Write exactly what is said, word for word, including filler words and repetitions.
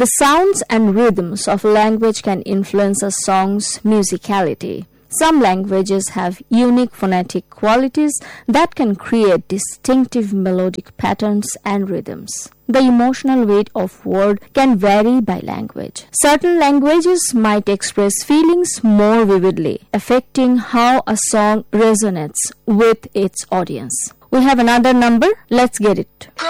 The sounds and rhythms of language can influence a song's musicality. Some languages have unique phonetic qualities that can create distinctive melodic patterns and rhythms. The emotional weight of word can vary by language. Certain languages might express feelings more vividly, affecting how a song resonates with its audience. We have another number. Let's get it.